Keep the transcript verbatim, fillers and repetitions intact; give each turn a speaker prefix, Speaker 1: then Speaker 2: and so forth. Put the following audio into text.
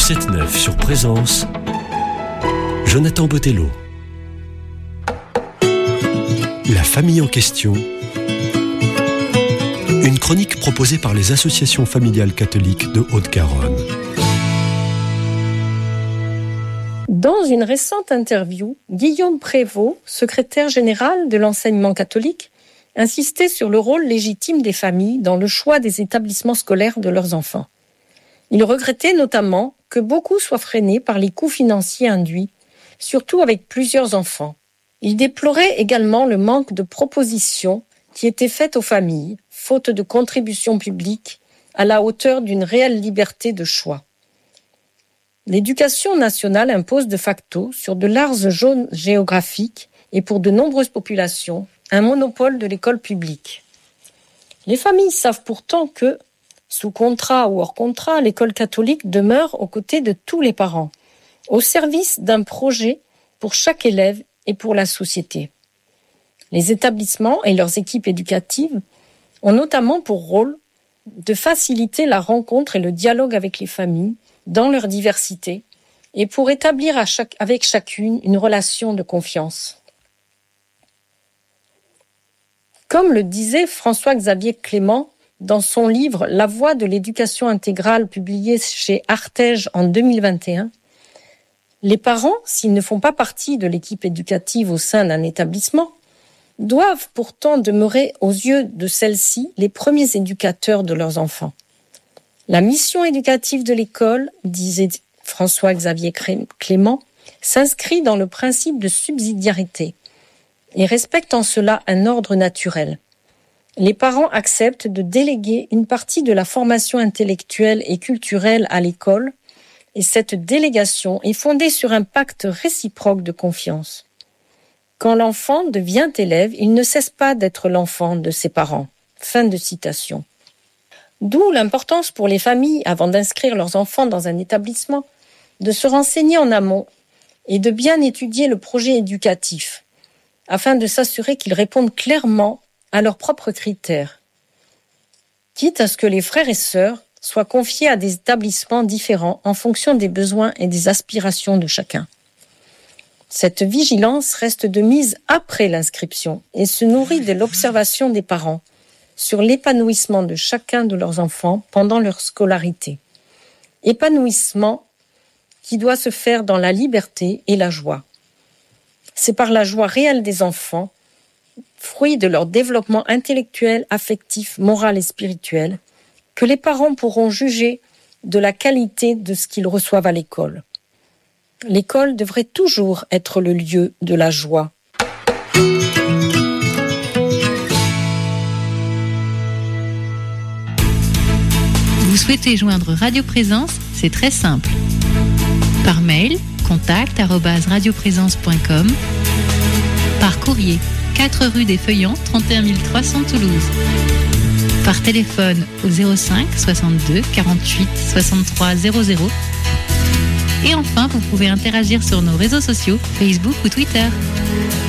Speaker 1: sept neuf sur Présence, Jonathan Botello. La famille en question. Une chronique proposée par les associations familiales catholiques de Haute-Garonne.
Speaker 2: Dans une récente interview, Guillaume Prévost, secrétaire général de l'enseignement catholique, insistait sur le rôle légitime des familles dans le choix des établissements scolaires de leurs enfants. Il regrettait notamment que beaucoup soient freinés par les coûts financiers induits, surtout avec plusieurs enfants. Il déplorait également le manque de propositions qui étaient faites aux familles, faute de contributions publiques, à la hauteur d'une réelle liberté de choix. L'éducation nationale impose de facto, sur de larges zones géographiques et pour de nombreuses populations, un monopole de l'école publique. Les familles savent pourtant que, sous contrat ou hors contrat, l'école catholique demeure aux côtés de tous les parents, au service d'un projet pour chaque élève et pour la société. Les établissements et leurs équipes éducatives ont notamment pour rôle de faciliter la rencontre et le dialogue avec les familles dans leur diversité et pour établir à chaque, avec chacune une relation de confiance. Comme le disait François-Xavier Clément dans son livre « La voie de l'éducation intégrale » publié chez Artege en deux mille vingt et un, les parents, s'ils ne font pas partie de l'équipe éducative au sein d'un établissement, doivent pourtant demeurer aux yeux de celle-ci les premiers éducateurs de leurs enfants. La mission éducative de l'école, disait François-Xavier Clément, s'inscrit dans le principe de subsidiarité et respecte en cela un ordre naturel. Les parents acceptent de déléguer une partie de la formation intellectuelle et culturelle à l'école, et cette délégation est fondée sur un pacte réciproque de confiance. Quand l'enfant devient élève, il ne cesse pas d'être l'enfant de ses parents. Fin de citation. D'où l'importance pour les familles, avant d'inscrire leurs enfants dans un établissement, de se renseigner en amont et de bien étudier le projet éducatif, afin de s'assurer qu'ils répondent clairement à leurs propres critères, quitte à ce que les frères et sœurs soient confiés à des établissements différents en fonction des besoins et des aspirations de chacun. Cette vigilance reste de mise après l'inscription et se nourrit de l'observation des parents sur l'épanouissement de chacun de leurs enfants pendant leur scolarité. Épanouissement qui doit se faire dans la liberté et la joie. C'est par la joie réelle des enfants, fruit de leur développement intellectuel, affectif, moral et spirituel, que les parents pourront juger de la qualité de ce qu'ils reçoivent à l'école. L'école devrait toujours être le lieu de la joie.
Speaker 3: Vous souhaitez joindre Radio Présence, c'est très simple. Par mail, contact arobase radioprésence point com. Par courrier, quatre rue des Feuillants, trente et un mille trois cents Toulouse. Par téléphone au zéro cinq soixante-deux quarante-huit soixante-trois zéro zéro. Et enfin, vous pouvez interagir sur nos réseaux sociaux, Facebook ou Twitter.